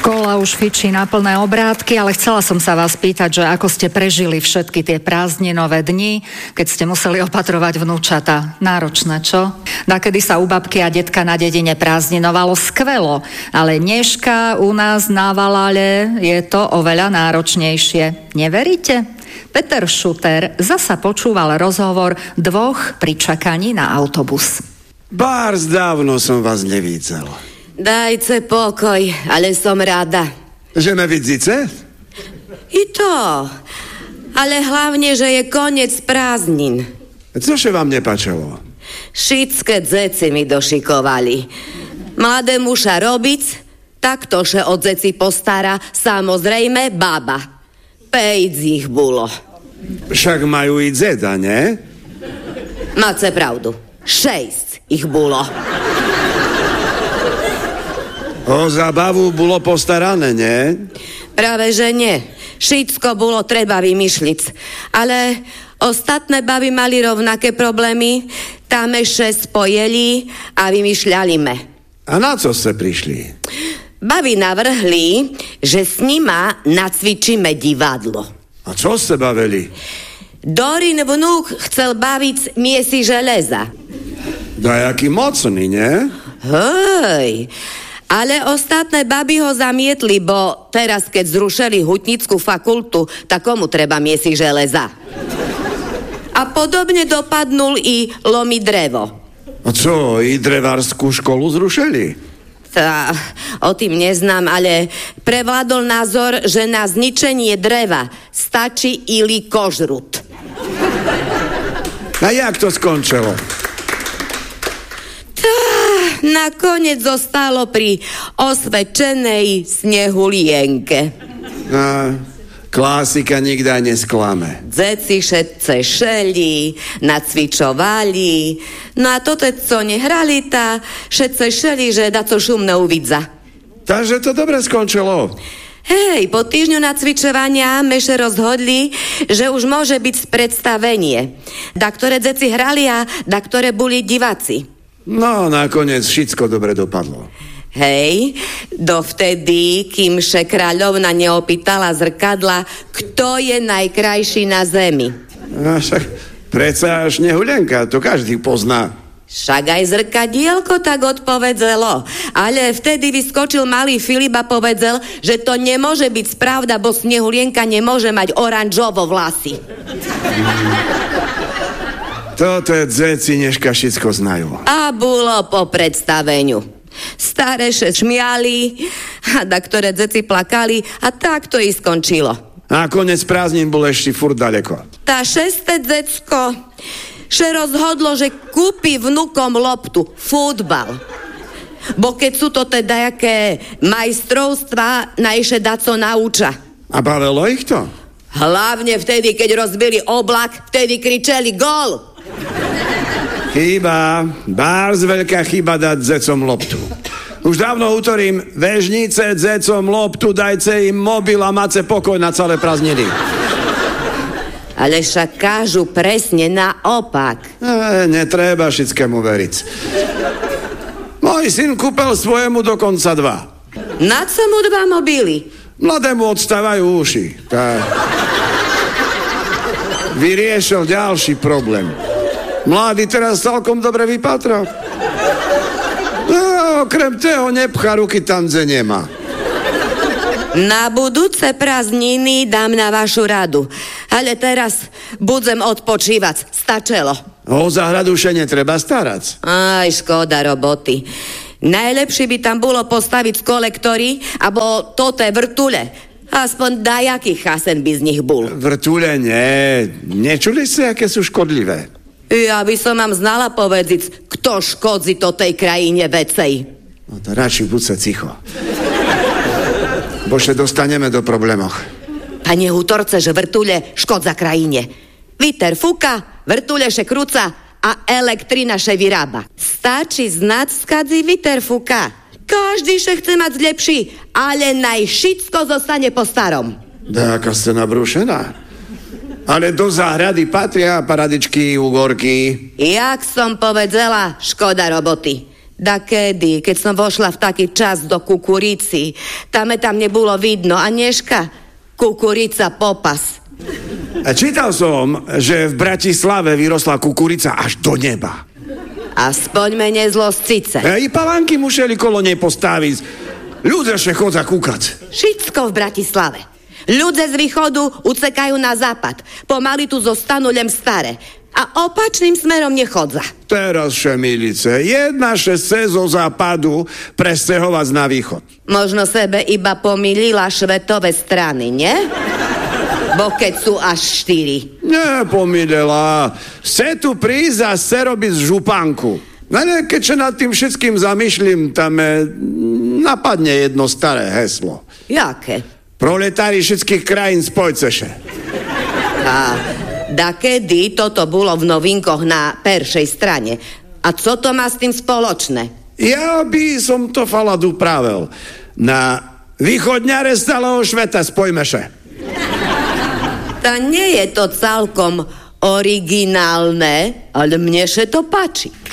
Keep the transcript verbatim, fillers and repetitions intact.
Škola už fičí na plné obrátky, ale chcela som sa vás pýtať, že ako ste prežili všetky tie prázdninové dni, keď ste museli opatrovať vnúčata. Náročné, čo? Nakedy sa u babky a detka na dedine prázdninovalo skvelo, ale dneška u nás na Valale je to oveľa náročnejšie. Neveríte? Peter Šuter zasa počúval rozhovor dvoch pri čakaní na autobus. Bárs, dávno som vás nevidel. Dajte pokoj, ale som rada. Že ma vidíte? I to. Ale hlavne, že je koniec prázdnin. Cože vám nepačalo? Všetké dzeci mi došikovali. Mladé muša robiť, tak to, že od dzeci postará samozrejme baba. Pejc ich bolo. Však majú i dzeda, ne? Máte pravdu. Šesť ich bolo. O zabavu bolo postarané, ne? Práve že nie. Všetko bolo treba vymýšliť. Ale ostatné baby mali rovnaké problémy. Tam ešte spojili a vymýšľali me. A na co ste prišli? Babi navrhli, že s nima nacvičíme divadlo. A čo ste bavili? Dorin vnúk chcel baviť miesi železa. Dajaký mocný, ne? Hej, ale ostatné baby ho zamietli, bo teraz, keď zrušili hutnickú fakultu, tak komu treba miesi železa? A podobne dopadnul i lomi drevo. A co, i drevárskú školu zrušili? Tá, o tým neznám, ale prevládol názor, že na zničenie dreva stačí ili kožrut. A jak to skončilo? Tá, nakoniec zostalo pri osvedčenej snehulienke. A klasika nikda nesklame. Dzeci všetce šeli, nacvičovali, no a toto, co nehrali, tá všetce šeli, že da co šumné uvidza. Takže to dobre skončilo. Hej, po týždňu nacvičovania meše rozhodli, že už môže byť predstavenie. Da ktoré dzeci hrali a da ktoré boli diváci. No, nakoniec všetko dobre dopadlo. Hej, dovtedy, kým še kráľovna neopýtala zrkadla, kto je najkrajší na zemi. A však predsa až nehulenka, to každý pozná. Však aj zrkadielko tak odpovedelo. Ale vtedy vyskočil malý Filip a povedzel, že to nemôže byť pravda, bo Snehulienka nemôže mať oranžovo vlasy. Toto je dzeci dneška všetko znajú. A bolo po predstaveniu. Staré še šmiali, a da ktoré dzeci plakali a tak to i skončilo. A konec prázdnin bol ešte furt daleko. Tá šesté dzecko še rozhodlo, že kúpi vnukom loptu, futbal. Bo keď sú to teda jaké majstrovstvá, najše daco nauča. A bavilo ich to? Hlavne vtedy, keď rozbili oblak, vtedy kričeli gól. Chyba, bárs veľká chyba dať dzecom loptu. Už dávno utorím, vežnice dzecom loptu, dajte im mobil a máte pokoj na celé prázdniny. Ale však kážu presne naopak. E, netreba všetkému veriť. Môj syn kúpel svojemu dokonca dva. Na co mu dva mobily? Mladému odstávajú uši. Tá... Vyriešil ďalší problém. Mladý teraz celkom dobre vypatra. No, okrem toho nepchá ruky tam, kde nemá. Na budúce prázdniny dám na vašu radu. Ale teraz budem odpočívať. Stačelo. O záhradu už netreba starať. Aj, škoda roboty. Najlepšie by tam bolo postaviť kolektory abo toté vrtule. Aspoň dajaký chasen by z nich bol. Vrtule nie. Nečuli ste, aké sú škodlivé? Ja by som vám znala povedziť, kto škodzi to tej krajine vecej. No to radšej buď sa ticho. Bo še dostaneme do problémoch. Pane Hutorce, že vrtule škodza krajine. Viter fúka, vrtule še krúca a elektrina še vyrába. Stačí znať, skadzi viter fúka. Každý še chce mať lepší, ale najšicko zostane po starom. Aká ste nabrúšená. Ale do záhrady patria paradičky, ugorky. Jak som povedzela, škoda roboty. Da kedy, keď som vošla v taký čas do kukurici, tam tam nebolo vidno, a dneška kukurica popas. Čítal som, že v Bratislave vyrosla kukurica až do neba. Aspoň menej zloscice. I palánky museli kolo nej postaviť. Ľudia še chodza kúkať. Všetko v Bratislave. Ľudia z východu ucekajú na západ. Pomaly tu zostanú len staré. A opačným smerom nechodza. Teraz, šemilice, jedna šesť zo západu presťahovať na východ. Možno sebe iba pomýlila švetové strany, nie? Bo keď sú až štyri. Nepomýlila. Chce tu prísť a chce robiť županku. No ne, keďže nad tým všetkým zamýšľam, tam e, napadne jedno staré heslo. Jaké? Proletári všetkých krajín spojceše. A dakedy toto bolo v novinkoch na peršej strane. A co to má s tým spoločné? Ja by som to faladu pravil. Na východňare stáleho šveta spojmeše. To nie je to celkom originálne, ale mne sa to páči.